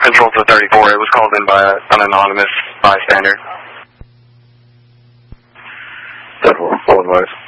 Control to 34. It was called in by an anonymous bystander. 10-4, full advice.